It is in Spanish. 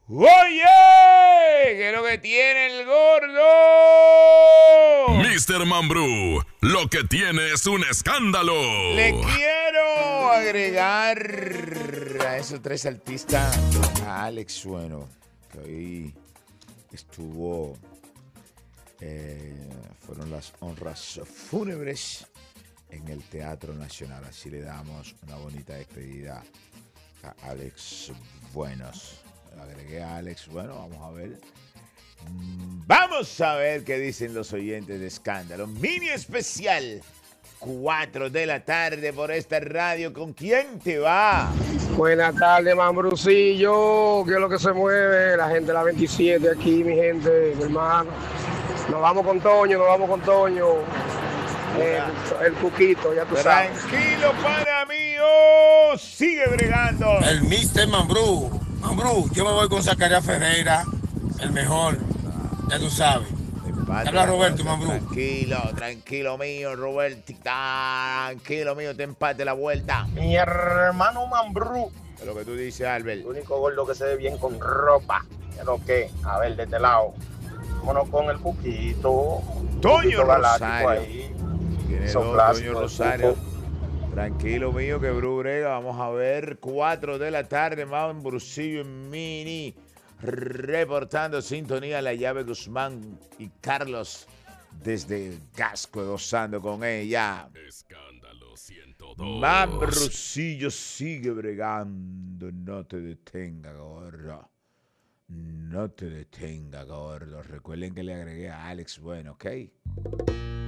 Oye, ¿qué es lo que tiene el gordo? Mr. Mambrú, lo que tiene es un escándalo. Le quiero agregar a esos tres artistas a Alex Sueno, que hoy estuvo, fueron las honras fúnebres en el Teatro Nacional. Así le damos una bonita despedida a Alex Buenos. Agregué a Alex, bueno, vamos a ver. Vamos a ver qué dicen los oyentes de Escándalo. Mini especial, 4 de la tarde por esta radio. ¿Con quién te va? Buenas tardes, Mambrucillo. ¿Qué es lo que se mueve? La gente de la 27 aquí, mi gente, mi hermano. Nos vamos con Toño. El Cuquito, ya tú sabes. Tranquilo, pana mío. Sigue bregando. El Mr. Mambrú. Mambrú, yo me voy con Zacarías Ferreira, el mejor. Ya tú sabes. Habla Roberto, Mambrú. Tranquilo mío, Roberto. Tranquilo mío, te empate la vuelta. Mi hermano Mambrú. Es lo que tú dices, Albert. El único gordo que se ve bien con ropa. Es lo que, a ver, de este lado. Vámonos con el Cuquito. Toño Galáctico Rosario. ahí. Tiene Son dos, clásicos, Toño Rosario. Tranquilo mío, que Bru brega. Vamos a ver, 4 de la tarde, Mambrucillo en Mini. Reportando sintonía, La Llave Guzmán y Carlos desde Gasco, gozando con ella. Escándalo 102. Mambrucillo sigue bregando. No te detenga, gordo. No te detenga, gordo. Recuerden que le agregué a Alex Bueno, ¿ok?